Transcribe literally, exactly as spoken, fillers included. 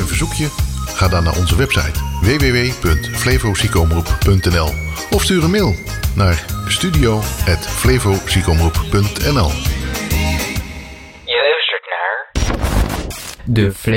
verzoekje? Ga dan naar onze website w w w punt flevoziekomroep punt n l of stuur een mail naar studio at flevoziekomroep punt n l. Je luistert naar De Fle-